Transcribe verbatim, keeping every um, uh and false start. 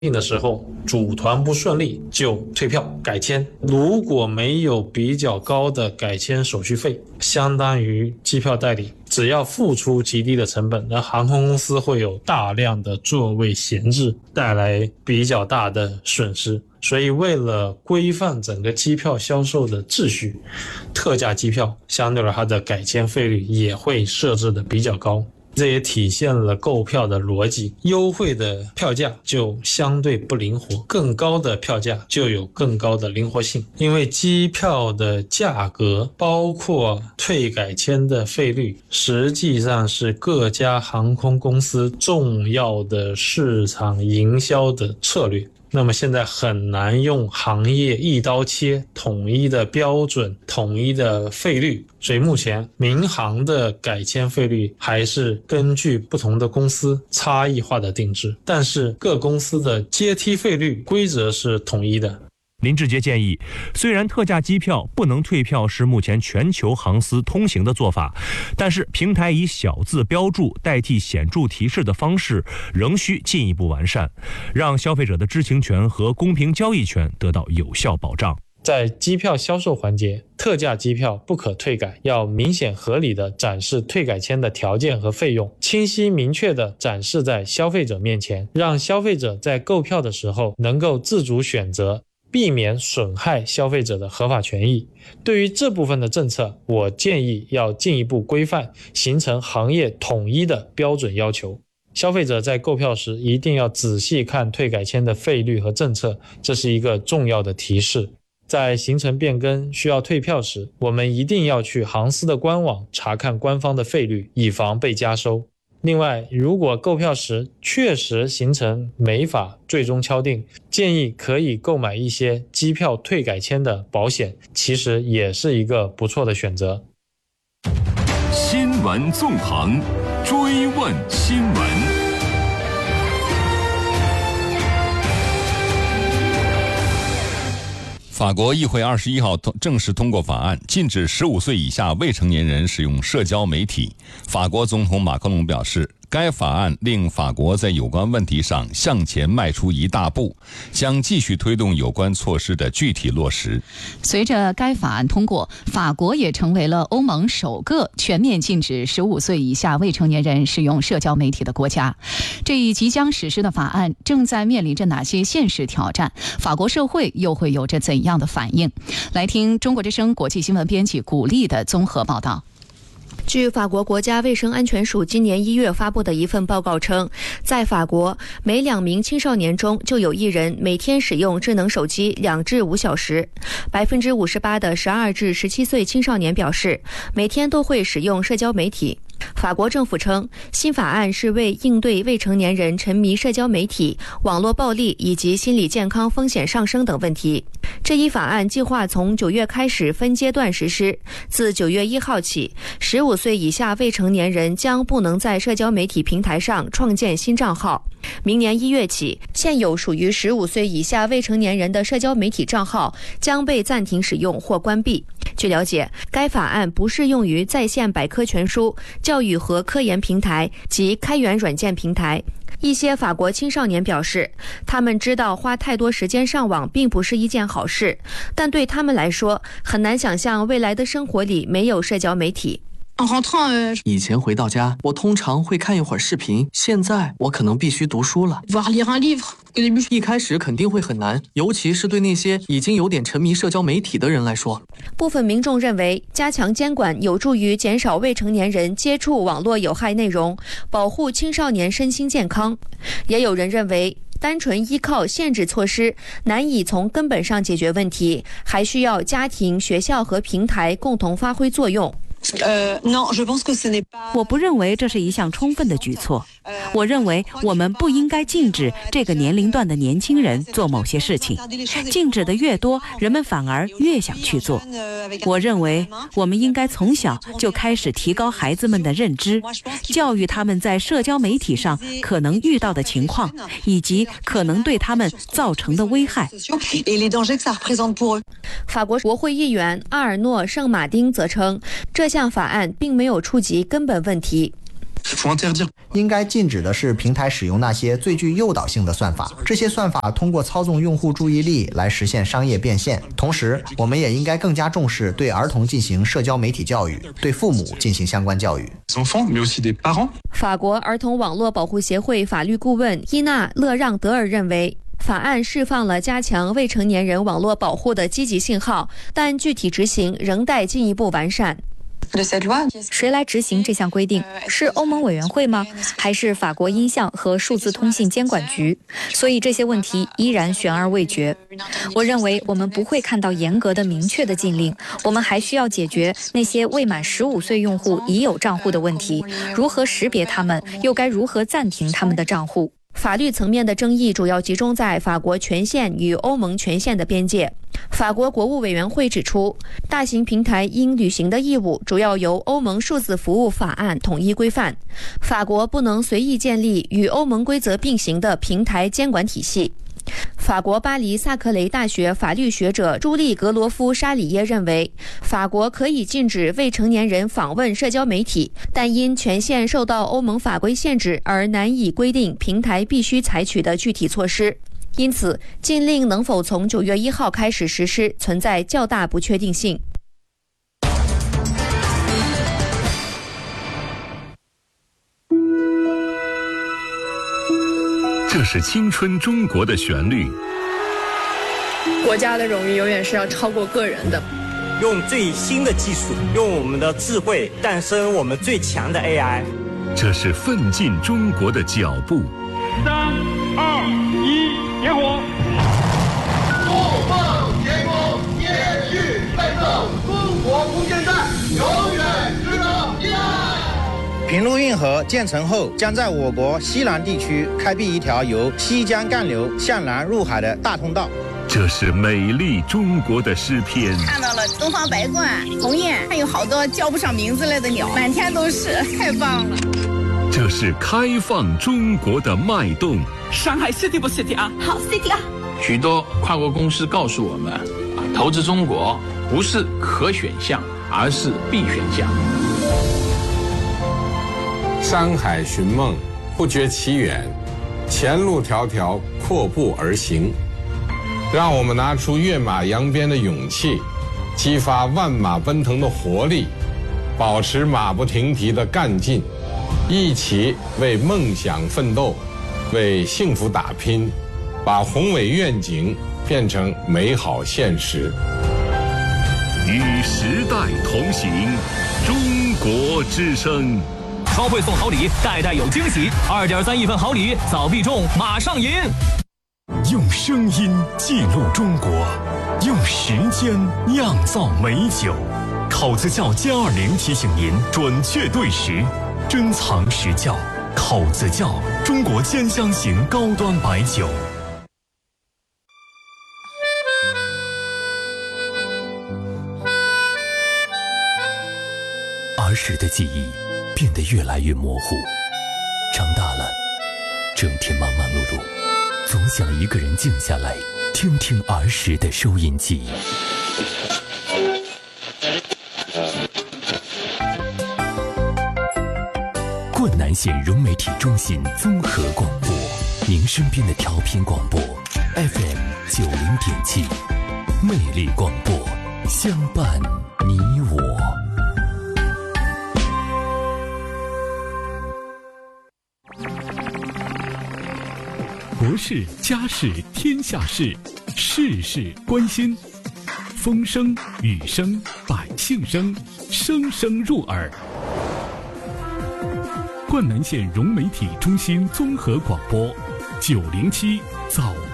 定的时候组团不顺利就退票改签，如果没有比较高的改签手续费，相当于机票代理只要付出极低的成本，那航空公司会有大量的座位闲置，带来比较大的损失。所以为了规范整个机票销售的秩序，特价机票相对来它的改签费率也会设置的比较高。这也体现了购票的逻辑，优惠的票价就相对不灵活，更高的票价就有更高的灵活性。因为机票的价格包括退改签的费率，实际上是各家航空公司重要的市场营销的策略。那么现在很难用行业一刀切，统一的标准，统一的费率，所以目前民航的改签费率还是根据不同的公司差异化的定制，但是各公司的阶梯费率规则是统一的。 林志杰建议，虽然特价机票不能退票是目前全球航司通行的做法，但是平台以小字标注代替显著提示的方式仍需进一步完善，让消费者的知情权和公平交易权得到有效保障。 在机票销售环节，特价机票不可退改，要明显合理地展示退改签的条件和费用，清晰明确地展示在消费者面前，让消费者在购票的时候能够自主选择，避免损害消费者的合法权益。对于这部分的政策，我建议要进一步规范，形成行业统一的标准要求。消费者在购票时一定要仔细看退改签的费率和政策，这是一个重要的提示。在行程变更需要退票时，我们一定要去航司的官网查看官方的费率，以防被加收。另外，如果购票时确实行程没法最终敲定，建议可以购买一些机票退改签的保险，其实也是一个不错的选择。 新闻纵横，追问新闻。法国议会二十一号正式通过法案，禁止十五岁以下未成年人使用社交媒体。法国总统马克龙表示，该法案令法国在有关问题上向前迈出一大步，将继续推动有关措施的具体落实。 随着该法案通过，法国也成为了欧盟首个全面禁止十五岁以下未成年人使用社交媒体的国家。这一即将实施的法案正在面临着哪些现实挑战？法国社会又会有着怎样的反应？来听中国之声国际新闻编辑古丽的综合报道。 据法国国家卫生安全署今年一月发布的一份报告称，在法国每两名青少年中就有一人每天使用智能手机两至五小时。百分之五十八的十二至十七岁青少年表示，每天都会使用社交媒体。法国政府称，新法案是为应对未成年人沉迷社交媒体、网络暴力以及心理健康风险上升等问题。这一法案计划从九月开始分阶段实施，自九月一号起，十五岁以下未成年人将不能在社交媒体平台上创建新账号。明年一月起，现有属于十五岁以下未成年人的社交媒体账号将被暂停使用或关闭。据了解，该法案不适用于在线百科全书、教育和科研平台及开源软件平台。一些法国青少年表示，他们知道花太多时间上网并不是一件好事，但对他们来说，很难想象未来的生活里没有社交媒体。 以前回到家，我通常会看一会儿视频，现在我可能必须读书了。一开始肯定会很难，尤其是对那些已经有点沉迷社交媒体的人来说。 部分民众认为，加强监管有助于减少未成年人接触网络有害内容，保护青少年身心健康。也有人认为，单纯依靠限制措施难以从根本上解决问题，还需要家庭、学校和平台共同发挥作用。 我不认为这是一项充分的举措。我认为我们不应该禁止这个年龄段的年轻人做某些事情，禁止的越多，人们反而越想去做。我认为我们应该从小就开始提高孩子们的认知，教育他们在社交媒体上可能遇到的情况，以及可能对他们造成的危害。 法国国会议员阿尔诺·圣马丁则称，这项法案并没有触及根本问题。 应该禁止的是平台使用那些最具诱导性的算法，这些算法通过操纵用户注意力来实现商业变现。同时，我们也应该更加重视对儿童进行社交媒体教育，对父母进行相关教育。 法国儿童网络保护协会法律顾问伊娜·勒让德尔认为，法案释放了加强未成年人网络保护的积极信号，但具体执行仍待进一步完善。 谁来执行这项规定？是欧盟委员会吗？还是法国音像和数字通信监管局？所以这些问题依然悬而未决。我认为我们不会看到严格的、明确的禁令，我们还需要解决那些未满十五岁用户已有账户的问题，如何识别他们，又该如何暂停他们的账户？ 法律层面的争议主要集中在法国权限与欧盟权限的边界。法国国务委员会指出，大型平台应履行的义务主要由欧盟数字服务法案统一规范，法国不能随意建立与欧盟规则并行的平台监管体系。法国巴黎萨克雷大学法律学者朱莉·格罗夫·沙里耶认为，法国可以禁止未成年人访问社交媒体，但因权限受到欧盟法规限制而难以规定平台必须采取的具体措施。因此，禁令能否从九月一号开始实施，存在较大不确定性。 这是青春中国的旋律。 国家的荣誉永远是要超过个人的。 用最新的技术，用我们的智慧诞生我们最强的 A I。 这是奋进中国的脚步。 三二一，点火！ 怒放天空，接续奋斗，中国无限战，永远值得依赖。 平陆运河建成后，将在我国西南地区开辟一条由西江干流向南入海的大通道。 这是美丽中国的诗篇。 看到了东方白鹳、鸿雁，还有好多叫不上名字来的鸟，满天都是，太棒了。 这是开放中国的脉动。 上海 City 不 City 啊？ 好 City 啊！ 许多跨国公司告诉我们，投资中国不是可选项，而是必选项。 山海寻梦，不觉其远；前路迢迢，阔步而行。让我们拿出跃马扬鞭的勇气，激发万马奔腾的活力，保持马不停蹄的干劲，一起为梦想奋斗，为幸福打拼，把宏伟愿景变成美好现实。 与时代同行，中国之声。 超会送好礼，代代有惊喜。二点三亿份好礼，早必中，马上赢！ 用声音记录中国，用时间酿造美酒。口子窖歼二零提醒您准确对时，珍藏实窖。口子窖，中国兼香型高端白酒。儿时的记忆变得越来越模糊，长大了，整天忙忙碌碌，总想一个人静下来，听听儿时的收音机。灌南县融媒体中心综合广播，您身边的调频广播 F M 九零点七，魅力广播，相伴你我。国事、家事、天下事，事事关心。风声、雨声、百姓声，声声入耳。灌南县融媒体中心综合广播，九零七早。